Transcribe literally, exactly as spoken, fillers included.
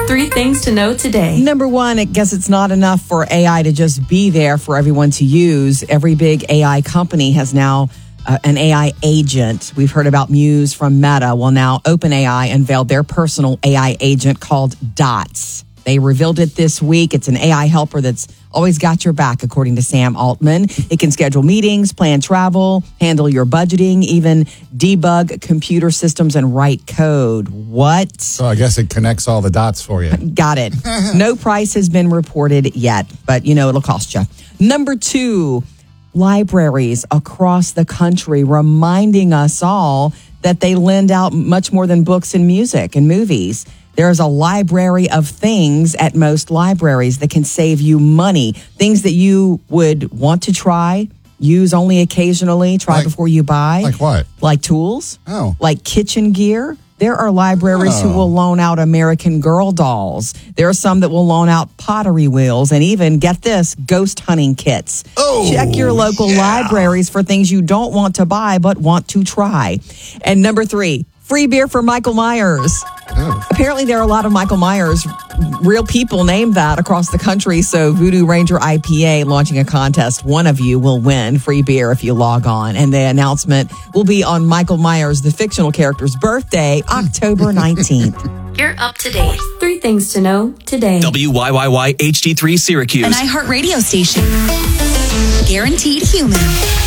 Three things to know today. Number one, I guess it's not enough for A I to just be there for everyone to use. Every big A I company has now uh, an A I agent. We've heard about Muse from Meta. Well, now OpenAI unveiled their personal A I agent called Dots. They revealed it this week. It's an A I helper that's always got your back, according to Sam Altman. It can schedule meetings, plan travel, handle your budgeting, even debug computer systems and write code. What? So I guess it connects all the dots for you. Got it. No price has been reported yet, but you know it'll cost you. Number two, libraries across the country reminding us all that they lend out much more than books and music and movies. There's a library of things at most libraries that can save you money. Things that you would want to try, use only occasionally, try Like- before you buy. Like what? Like tools. Oh. Like kitchen gear. There are libraries Oh. who will loan out American Girl dolls. There are some that will loan out pottery wheels and even, get this, ghost hunting kits. Oh, Check your local yeah. libraries for things you don't want to buy but want to try. And number three, free beer for Michael Myers. Oh. Apparently, there are a lot of Michael Myers, real people named that across the country. So Voodoo Ranger I P A launching a contest. One of you will win free beer if you log on. And the announcement will be on Michael Myers, the fictional character's birthday, October nineteenth. You're up to date. Three things to know today. W Y Y Y H D three Syracuse. An iHeartRadio station. Guaranteed human.